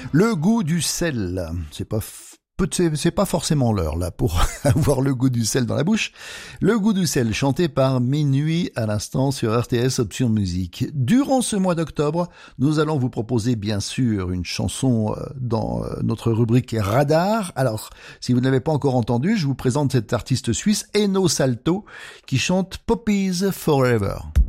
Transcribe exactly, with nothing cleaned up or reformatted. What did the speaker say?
Le goût du sel, c'est pas C'est, c'est pas forcément l'heure là pour avoir le goût du sel dans la bouche. Le goût du sel, chanté par Minuit à l'instant sur R T S Option Musique. Durant ce mois d'octobre, nous allons vous proposer bien sûr une chanson dans notre rubrique Radar. Alors, si vous ne l'avez pas encore entendu, je vous présente cet artiste suisse Enno Salto qui chante Poppies Forever.